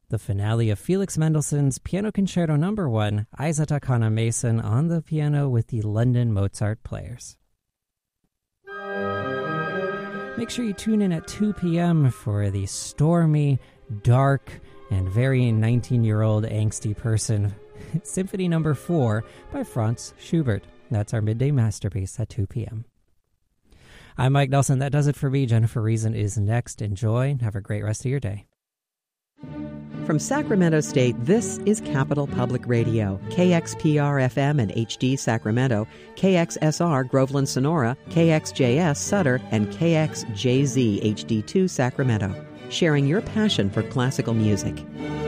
The finale of Felix Mendelssohn's Piano Concerto No. 1, Isa Takana Mason on the piano with the London Mozart Players. Make sure you tune in at 2 p.m. for the stormy, dark, and very 19-year-old angsty person, Symphony No. 4 by Franz Schubert. That's our midday masterpiece at 2 p.m. I'm Mike Nelson. That does it for me. Jennifer Reason is next. Enjoy and have a great rest of your day. From Sacramento State, this is Capital Public Radio, KXPR-FM and HD Sacramento, KXSR Groveland Sonora, KXJS Sutter, and KXJZ HD2 Sacramento, sharing your passion for classical music.